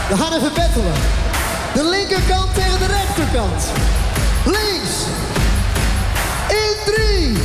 We gaan even battelen. De linkerkant tegen de rechterkant.